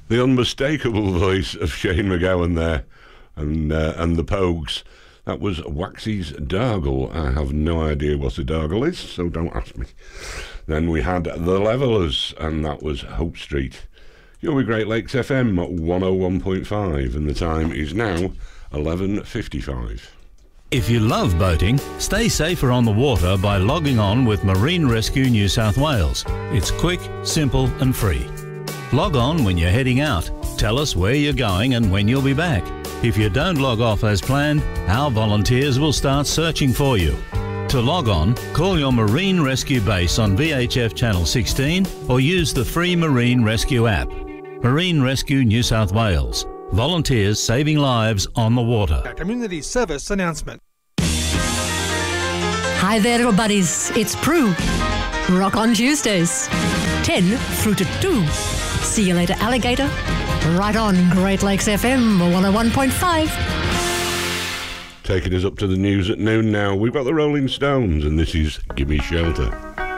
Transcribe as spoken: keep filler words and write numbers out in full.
The unmistakable voice of Shane MacGowan there, and uh, and the Pogues. That was Waxy's Dargle. I have no idea what a dargle is, so don't ask me. Then we had The Levellers, and that was Hope Street. You're with Great Lakes F M one oh one point five, and the time is now eleven fifty-five. If you love boating, stay safer on the water by logging on with Marine Rescue New South Wales. It's quick, simple and free. Log on when you're heading out. Tell us where you're going and when you'll be back. If you don't log off as planned, our volunteers will start searching for you. To log on, call your Marine Rescue base on V H F Channel sixteen or use the free Marine Rescue app. Marine Rescue New South Wales. Volunteers saving lives on the water. A community service announcement. Hi there, little buddies. It's Prue. Rock on Tuesdays. ten through to two. See you later, alligator. Right on Great Lakes F M one oh one point five. Taking us up to the news at noon now, we've got the Rolling Stones, and this is Gimme Shelter.